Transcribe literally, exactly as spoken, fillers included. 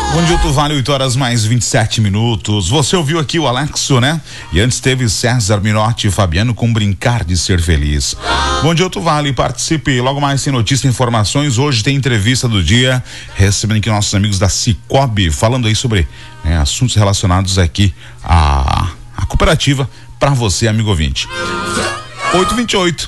Bom dia, tu vale oito horas mais vinte e sete minutos. Você ouviu aqui o Alexo, né? E antes teve César Minotti e Fabiano com Brincar de Ser Feliz. Bom dia, tu vale, participe. Logo mais tem notícia e informações. Hoje tem entrevista do dia, recebendo aqui nossos amigos da Cicobi, falando aí sobre né, assuntos relacionados aqui à, à cooperativa para você, amigo ouvinte. oito e vinte e oito.